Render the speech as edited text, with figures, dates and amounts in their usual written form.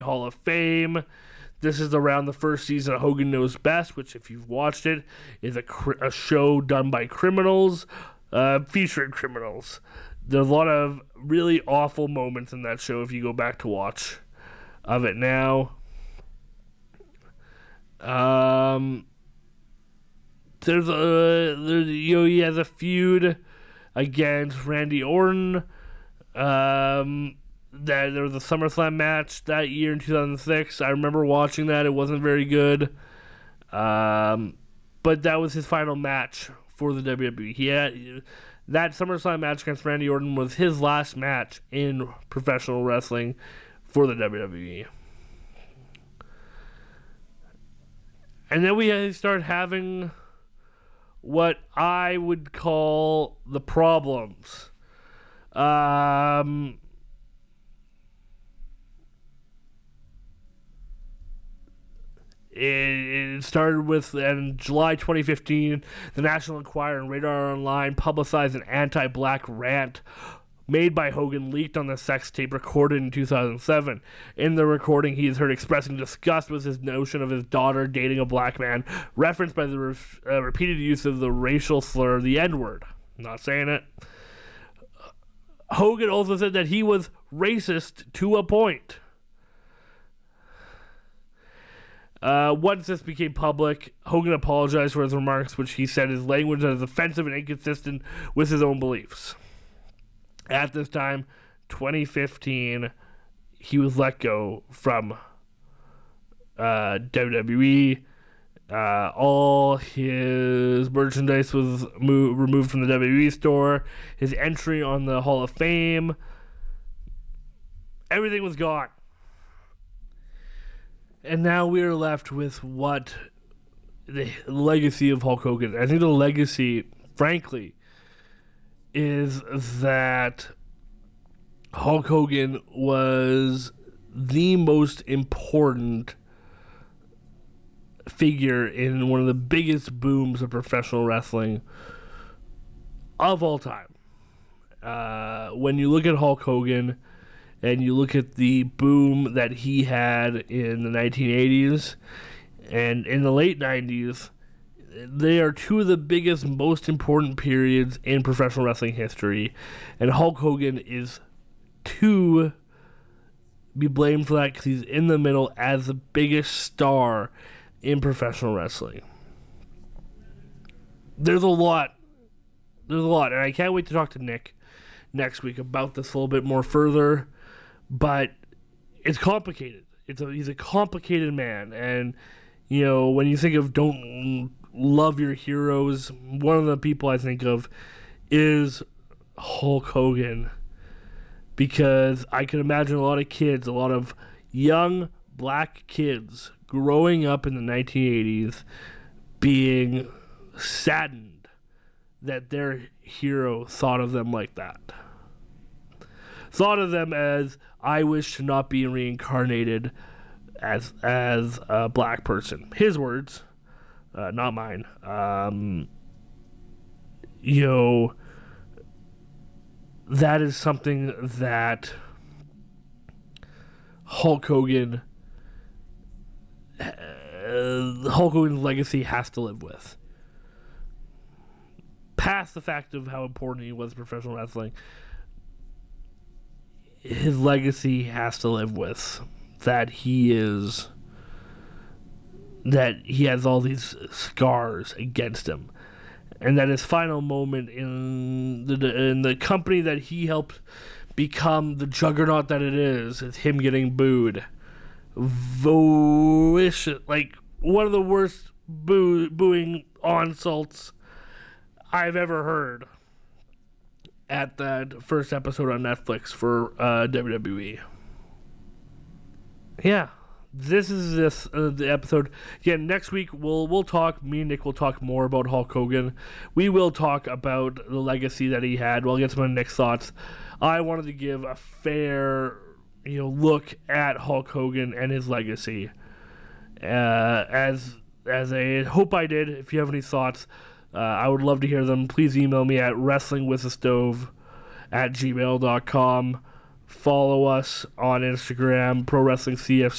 Hall of Fame. This is around the first season of Hogan Knows Best, which, if you've watched it, is a show done by criminals, featuring criminals. There's a lot of really awful moments in that show if you go back to watch of it now. He has a feud against Randy Orton. That there was a SummerSlam match that year in 2006. I remember watching that. It wasn't very good. But that was his final match for the WWE. He had that SummerSlam match against Randy Orton was his last match in professional wrestling for the WWE. And then we start having what I would call the problems. It started with, in July 2015, the National Enquirer and Radar Online publicized an anti-black rant made by Hogan leaked on the sex tape recorded in 2007. In the recording, he is heard expressing disgust with his notion of his daughter dating a black man, referenced by the repeated use of the racial slur, the N-word. I'm not saying it. Hogan also said that he was racist to a point. Once this became public, Hogan apologized for his remarks, which he said his language was offensive and inconsistent with his own beliefs. At this time, 2015, he was let go from WWE. All his merchandise was removed from the WWE store. His entry on the Hall of Fame, everything was gone. And now we are left with what the legacy of Hulk Hogan. I think the legacy, frankly, is that Hulk Hogan was the most important figure in one of the biggest booms of professional wrestling of all time. When you look at Hulk Hogan and you look at the boom that he had in the 1980s and in the late 90s, they are two of the biggest, most important periods in professional wrestling history. And Hulk Hogan is to be blamed for that because he's in the middle as the biggest star in professional wrestling. There's a lot. And I can't wait to talk to Nick next week about this a little bit more further. But it's complicated. He's a complicated man. And, you know, when you think of don't love your heroes, one of the people I think of is Hulk Hogan. Because I can imagine a lot of kids, a lot of young black kids growing up in the 1980s being saddened that their hero thought of them like that. Thought of them as, I wish to not be reincarnated as a black person. His words, not mine. That is something that Hulk Hogan's legacy has to live with. Past the fact of how important he was in professional wrestling, his legacy has to live with that he has all these scars against him, and that his final moment in the company that he helped become the juggernaut that it is him getting booed. Like one of the worst booing insults I've ever heard at that first episode on Netflix for WWE. Yeah, this is the episode. Again, next week we'll talk. Me and Nick will talk more about Hulk Hogan. We will talk about the legacy that he had. We'll get some of Nick's thoughts. I wanted to give a fair, look at Hulk Hogan and his legacy. As I hope I did. If you have any thoughts, I would love to hear them. Please email me at wrestlingwithastove@gmail.com. Follow us on Instagram, Pro Wrestling CFC.